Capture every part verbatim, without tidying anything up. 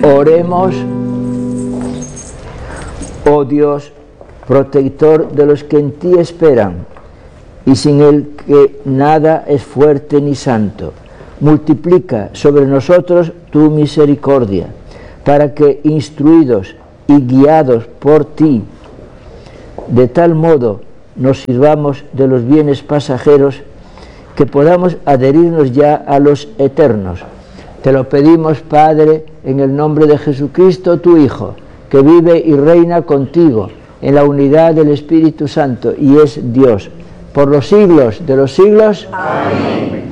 Oremos. Oh Dios, protector de los que en ti esperan, y sin el que nada es fuerte ni santo, multiplica sobre nosotros tu misericordia, para que, instruidos y guiados por ti, de tal modo nos sirvamos de los bienes pasajeros, que podamos adherirnos ya a los eternos. Te lo pedimos, Padre, en el nombre de Jesucristo, tu Hijo, que vive y reina contigo en la unidad del Espíritu Santo y es Dios, por los siglos de los siglos. Amén.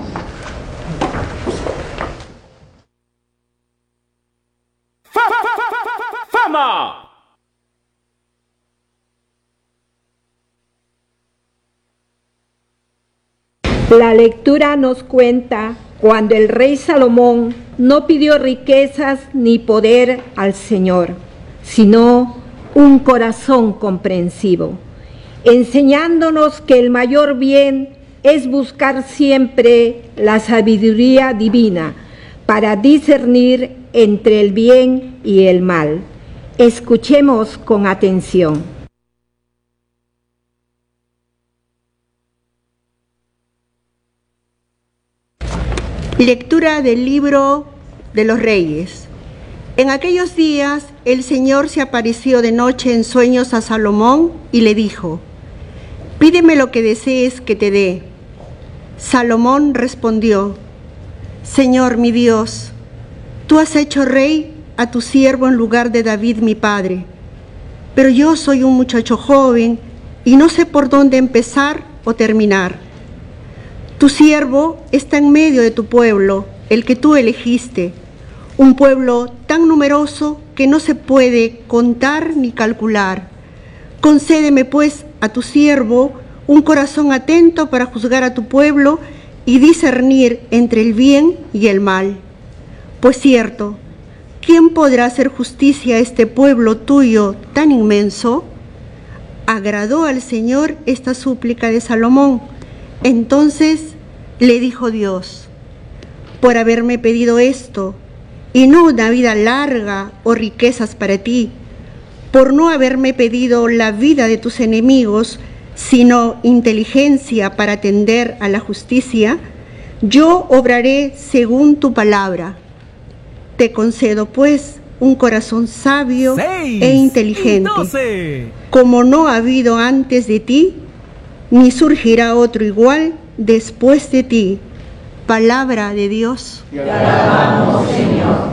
¡Fama! La lectura nos cuenta cuando el rey Salomón no pidió riquezas ni poder al Señor, sino un corazón comprensivo, enseñándonos que el mayor bien es buscar siempre la sabiduría divina para discernir entre el bien y el mal. Escuchemos con atención. Lectura del libro de los Reyes. En aquellos días el Señor se apareció de noche en sueños a Salomón y le dijo: «Pídeme lo que desees que te dé». Salomón respondió: «Señor mi Dios, tú has hecho rey a tu siervo en lugar de David mi padre, pero yo soy un muchacho joven y no sé por dónde empezar o terminar. Tu siervo está en medio de tu pueblo, el que tú elegiste, un pueblo tan numeroso que no se puede contar ni calcular. Concédeme pues a tu siervo un corazón atento para juzgar a tu pueblo y discernir entre el bien y el mal. Pues cierto, ¿quién podrá hacer justicia a este pueblo tuyo tan inmenso?». Agradó al Señor esta súplica de Salomón. Entonces le dijo Dios: «Por haberme pedido esto, y no una vida larga o riquezas para ti, por no haberme pedido la vida de tus enemigos, sino inteligencia para atender a la justicia, yo obraré según tu palabra. Te concedo, pues, un corazón sabio Seis e inteligente, como no ha habido antes de ti, ni surgirá otro igual después de ti». Palabra de Dios. Te alabamos, Señor.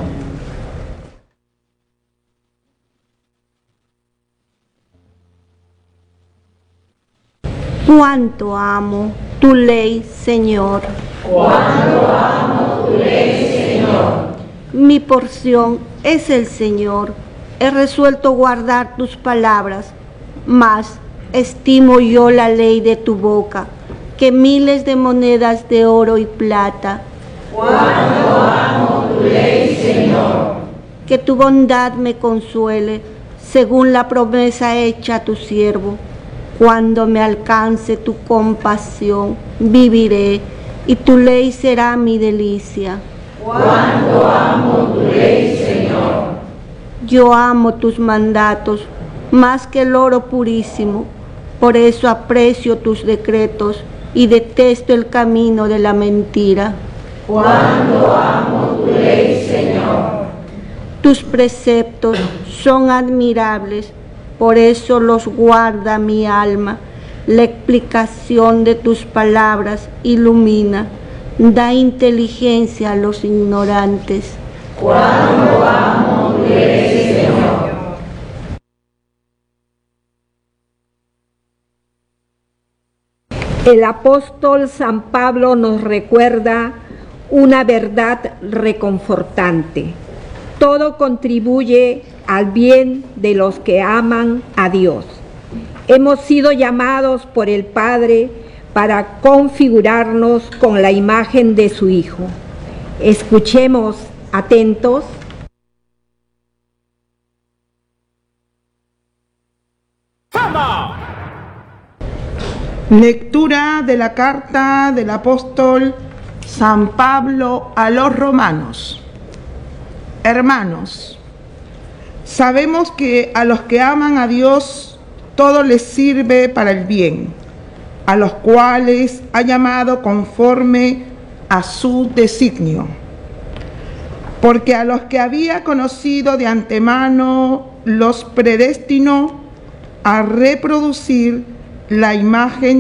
Cuánto amo tu ley, Señor. Cuánto amo tu ley, Señor. Mi porción es el Señor. He resuelto guardar tus palabras, mas estimo yo la ley de tu boca, que miles de monedas de oro y plata. Cuánto amo tu ley, Señor. Que tu bondad me consuele, según la promesa hecha a tu siervo. Cuando me alcance tu compasión, viviré, y tu ley será mi delicia. Cuánto amo tu ley, Señor. Yo amo tus mandatos más que el oro purísimo, por eso aprecio tus decretos y detesto el camino de la mentira. Cuánto amo tu ley, Señor. Tus preceptos son admirables, por eso los guarda mi alma. La explicación de tus palabras ilumina, da inteligencia a los ignorantes. Cuánto amo tu ley, Señor. El apóstol San Pablo nos recuerda una verdad reconfortante. Todo contribuye al bien de los que aman a Dios. Hemos sido llamados por el Padre para configurarnos con la imagen de su Hijo. Escuchemos atentos. ¡Fama! Lectura de la carta del apóstol San Pablo a los romanos. Hermanos, Sabemos que a los que aman a Dios todo les sirve para el bien, a los cuales ha llamado conforme a su designio. Porque a los que había conocido de antemano los predestinó a reproducir la imagen